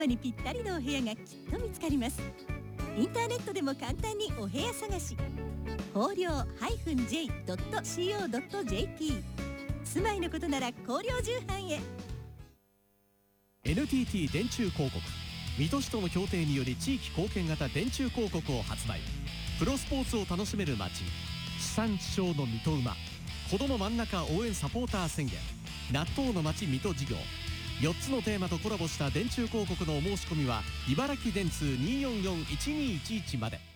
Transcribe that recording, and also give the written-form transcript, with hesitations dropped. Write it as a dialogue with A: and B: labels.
A: にぴったりのお部屋がきっと見つかります。インターネットでも簡単にお部屋探し。光陵 -j.co.jp 住まいのことなら光陵重版へ。
B: NTT 電柱広告水戸市との協定により地域貢献型電柱広告を発売。プロスポーツを楽しめる街、地産地消の水戸馬、子ども真ん中応援サポーター宣言、納豆の街水戸事業、4つのテーマとコラボした電柱広告のお申し込みは茨城電通244-1211まで。